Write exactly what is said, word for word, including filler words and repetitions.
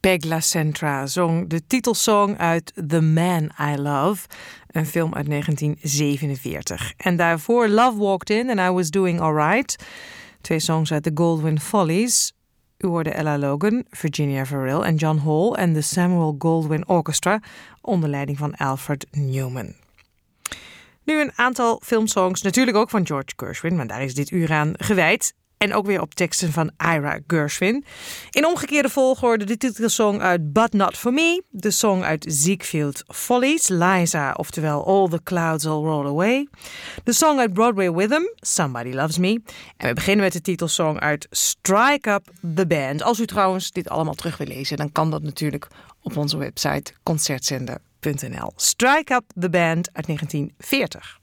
Peg LaCentra zong de titelsong uit The Man I Love, een film uit negentien zevenenveertig. En daarvoor Love Walked In and I Was Doing Alright, twee songs uit de Goldwyn Follies. U hoorde Ella Logan, Virginia Verrill en John Hall en de Samuel Goldwyn Orchestra onder leiding van Alfred Newman. Nu een aantal filmsongs, natuurlijk ook van George Gershwin, maar daar is dit uur aan gewijd. En ook weer op teksten van Ira Gershwin. In omgekeerde volgorde de titelsong uit But Not For Me. De song uit Ziegfeld Follies, Liza, oftewel All the Clouds Will Roll Away. De song uit Broadway Rhythm, Somebody Loves Me. En we beginnen met de titelsong uit Strike Up The Band. Als u trouwens dit allemaal terug wil lezen, dan kan dat natuurlijk op onze website concertzender punt n l. Strike Up The Band uit negentien veertig.